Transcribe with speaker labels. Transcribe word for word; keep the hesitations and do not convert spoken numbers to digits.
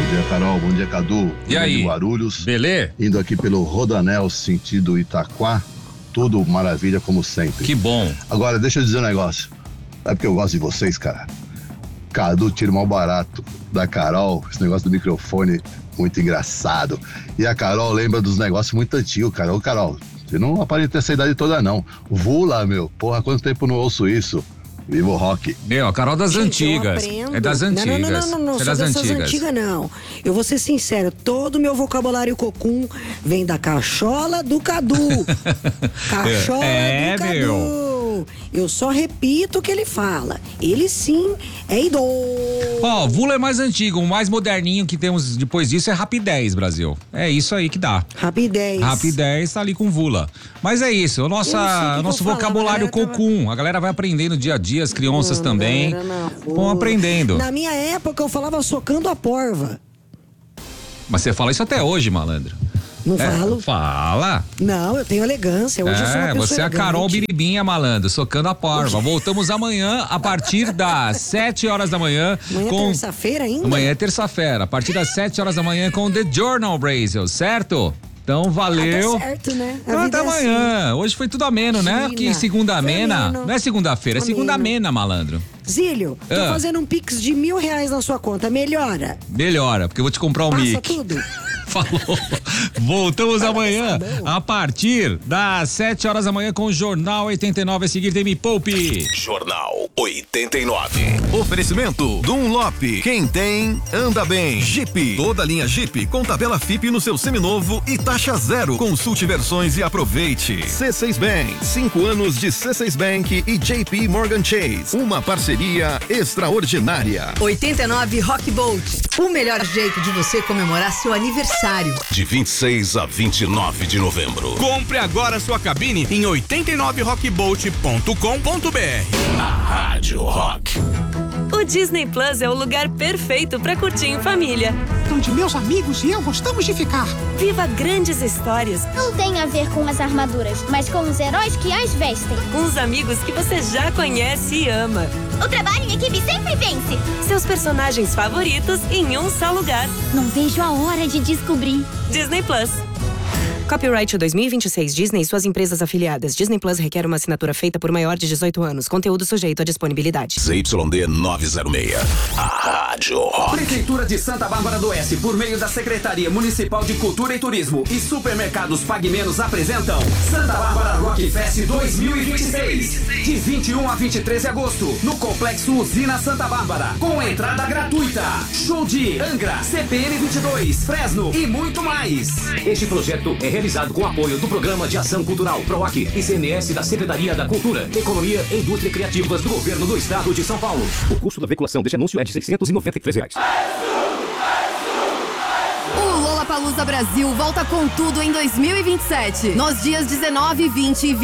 Speaker 1: dia, Carol. Bom dia, Cadu.
Speaker 2: E aí?
Speaker 1: De Guarulhos.
Speaker 2: Belê?
Speaker 1: Indo aqui pelo Rodoanel, sentido Itaquá. Tudo maravilha, como sempre.
Speaker 2: Que bom.
Speaker 1: Agora, deixa eu dizer um negócio. É porque eu gosto de vocês, cara. Cadu tira o mal barato da Carol. Esse negócio do microfone, muito engraçado. E a Carol lembra dos negócios muito antigos, cara. Ô, Carol, você não aparenta ter essa idade toda, não. Vula, meu. Porra, quanto tempo eu não ouço isso? Viva o rock.
Speaker 2: Meu, a Carol das
Speaker 3: Gente,
Speaker 2: antigas. É das antigas.
Speaker 3: Não, não, não, não, não,
Speaker 2: é
Speaker 3: sou
Speaker 2: das
Speaker 3: dessas
Speaker 2: antigas.
Speaker 3: antigas, não. Eu vou ser sincero, todo o meu vocabulário cocum vem da cachola do Cadu. Cachola
Speaker 2: É,
Speaker 3: do Cadu.
Speaker 2: meu.
Speaker 3: Eu só repito o que ele fala. Ele sim é idoso.
Speaker 2: Ó, oh, Vula é mais antigo, o mais moderninho que temos depois disso é Rapidez, Brasil. É isso aí que dá.
Speaker 3: Rapidez.
Speaker 2: Rapidez tá ali com Vula. Mas é isso, o nossa,
Speaker 3: Eu não sei o que
Speaker 2: nosso
Speaker 3: vou falar,
Speaker 2: vocabulário
Speaker 3: a galera
Speaker 2: cocum. Tava... A galera vai aprendendo dia a dia, as crianças
Speaker 3: Não,
Speaker 2: também
Speaker 3: galera, não,
Speaker 2: vão aprendendo.
Speaker 3: Na minha época eu falava socando a porva.
Speaker 2: Mas você fala isso até hoje, malandro.
Speaker 3: Não
Speaker 2: É,
Speaker 3: falo?
Speaker 2: Fala.
Speaker 3: Não, eu tenho elegância. Hoje eu sou uma
Speaker 2: É,
Speaker 3: pessoa
Speaker 2: você é a
Speaker 3: elegante.
Speaker 2: Carol Biribinha, malandro, socando a porva. Voltamos amanhã a partir das sete horas da manhã.
Speaker 3: Amanhã
Speaker 2: com...
Speaker 3: é terça-feira ainda?
Speaker 2: Amanhã é terça-feira, a partir das sete horas da manhã com The Journal Brasil, certo? Então, valeu.
Speaker 3: Ah, tá certo, né? A
Speaker 2: Então,
Speaker 3: vida
Speaker 2: até
Speaker 3: é
Speaker 2: amanhã.
Speaker 3: assim.
Speaker 2: Hoje foi tudo ameno, né?
Speaker 3: Imagina.
Speaker 2: Que segunda amena.
Speaker 3: Ameno.
Speaker 2: Não é segunda-feira, é segunda
Speaker 3: Ameno.
Speaker 2: amena, malandro.
Speaker 3: Zílio, tô
Speaker 2: Ah.
Speaker 3: fazendo um pix de mil reais na sua conta. Melhora?
Speaker 2: Melhora, porque eu vou te comprar um
Speaker 3: Passa
Speaker 2: mic.
Speaker 3: tudo.
Speaker 2: Falou. Voltamos amanhã
Speaker 3: sabão.
Speaker 2: a partir das sete horas da manhã com o Jornal oitenta e nove. A seguir tem Me Poupe.
Speaker 4: Jornal oitenta e nove. Oferecimento Dunlop. Quem tem, anda bem. Jeep. Toda linha Jeep com tabela F I P no seu seminovo e taxa zero. Consulte versões e aproveite. C seis Bank. Cinco anos de C seis Bank e J P Morgan Chase. Uma parceria extraordinária.
Speaker 5: oitenta e nove Rock Bolt. O melhor jeito de você comemorar seu aniversário.
Speaker 4: De vinte e seis a vinte e nove de novembro.
Speaker 6: Compre agora sua cabine em oitenta e nove rockbolt ponto com ponto br.
Speaker 4: Na Rádio Rock.
Speaker 7: O Disney Plus é o lugar perfeito para curtir em família.
Speaker 8: Onde meus amigos e eu gostamos de ficar.
Speaker 7: Viva grandes histórias
Speaker 9: Não tem a ver com as armaduras, mas com os heróis que as vestem.
Speaker 7: com os amigos que você já conhece e ama.
Speaker 9: O trabalho em equipe sempre vence.
Speaker 7: Seus personagens favoritos em um só lugar.
Speaker 9: Não vejo a hora de descobrir.
Speaker 7: Disney Plus. Copyright dois mil e vinte e seis Disney e suas empresas afiliadas. Disney Plus requer uma assinatura feita por maior de dezoito anos. Conteúdo sujeito à disponibilidade.
Speaker 4: Z Y D novecentos e seis. A Rádio Rock.
Speaker 10: Prefeitura de Santa Bárbara do Oeste, por meio da Secretaria Municipal de Cultura e Turismo e Supermercados Pague Menos apresentam Santa Bárbara Rock Fest dois mil e vinte e seis. De vinte e um a vinte e três de agosto, no Complexo Usina Santa Bárbara, com entrada gratuita. Show de Angra, C P M vinte e dois, Fresno e muito mais.
Speaker 11: Este projeto é realizado com apoio do Programa de Ação Cultural PROAC e C M S da Secretaria da Cultura, Economia e Indústria Criativas do Governo do Estado de São Paulo. O custo da veiculação deste anúncio é de seiscentos e noventa e três reais.
Speaker 5: O Lollapalooza Brasil volta com tudo em dois mil e vinte e sete. Nos dias dezenove, vinte e